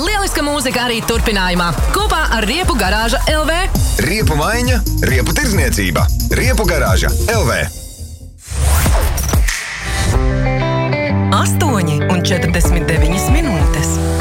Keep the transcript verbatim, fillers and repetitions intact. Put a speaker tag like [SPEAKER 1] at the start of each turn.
[SPEAKER 1] Lieliska mūzika arī turpinājumā. Kopā ar Riepu garāža L V.
[SPEAKER 2] Riepu maiņa, riepu tirdzniecība. Riepu garāža L V.
[SPEAKER 1] astoņi un četrdesmit deviņas minūtes.